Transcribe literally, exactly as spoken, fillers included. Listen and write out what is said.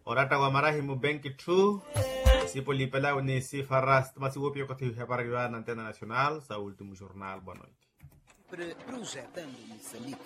Orata wa marahimu benki tu. Sipo lipela ni si faras. Masi wopio kati hepariwa na antena nacional. Sa último jornal. Boa noite. Projetando Moçambique.